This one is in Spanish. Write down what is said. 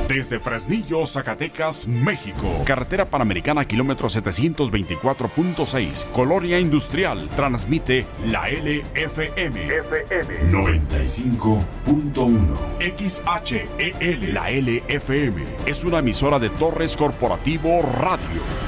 Desde Fresnillo, Zacatecas, México. Carretera Panamericana, kilómetro 724.6. Colonia Industrial. Transmite la LFM. 95.1. XHEL. La LFM es una emisora de Torres Corporativo Radio.